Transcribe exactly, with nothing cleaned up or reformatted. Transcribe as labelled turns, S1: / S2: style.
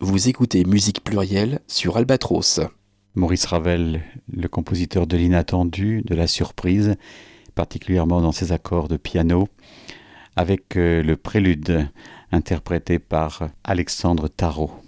S1: Vous écoutez Musique Plurielle sur Albatros.
S2: Maurice Ravel, le compositeur de l'inattendu, de la surprise, particulièrement dans ses accords de piano, avec euh, le prélude interprété par Alexandre Tarot.